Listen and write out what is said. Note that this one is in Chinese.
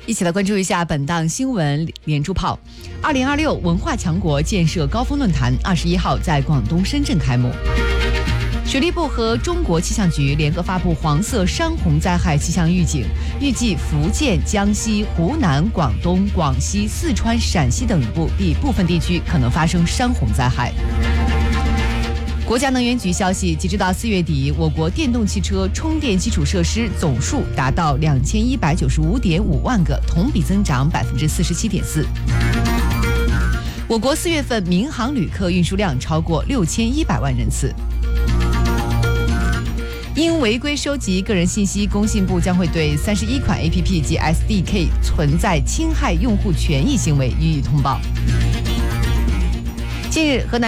一起来关注一下本档新闻连珠炮。2026文化强国建设高峰论坛21号在广东深圳开幕。水利部和中国气象局联合发布黄色山洪灾害气象预警，预计福建、江西、湖南、广东、广西、四川、陕西等部分地区可能发生山洪灾害。国家能源局消息，截止到4月底，我国电动汽车充电基础设施总数达到2195.5万个，同比增长47.4%。我国4月份民航旅客运输量超过6100万人次。因违规收集个人信息，工信部将会对31款 APP 及 SDK 存在侵害用户权益行为予以通报。近日，河南